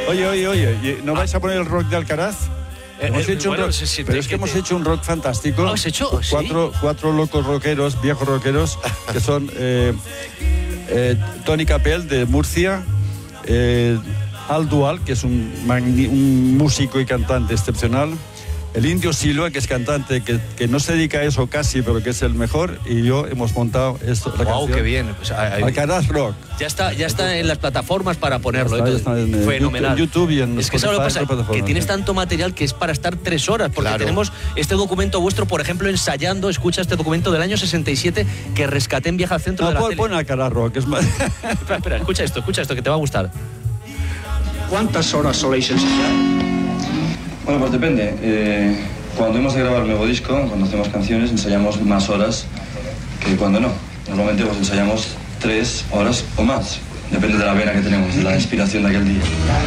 Oye, ¿no vais a poner el rock de Alcaraz? Hemos hecho bueno, un rock, pero es que hemos hecho un rock fantástico. ¿Lo has hecho? ¿Sí? Cuatro locos rockeros, viejos rockeros, que son Tony Capel de Murcia, Al Dual, que es un músico y cantante excepcional, el Indio Silva, que es cantante, que no se dedica a eso casi, pero que es el mejor, y yo hemos montado esto, la canción. Qué bien. Pues, Alcaraz Rock. Ya está en las plataformas para ponerlo. Está en fenomenal. YouTube y en es que eso lo pasa, que tienes ¿sí? tanto material que es para estar 3 horas, porque tenemos este documento vuestro, por ejemplo, ensayando. Escucha este documento del año 67 que rescaté en Viaje al Centro de la tele. Pon Alcaraz Rock, es más. Espera, escucha esto, que te va a gustar. ¿Cuántas horas soléis ensayar? Bueno, pues depende. Cuando hemos de grabar el nuevo disco, cuando hacemos canciones, ensayamos más horas que cuando no. Normalmente pues ensayamos 3 horas o más. Depende de la vena que tenemos, de la inspiración de aquel día.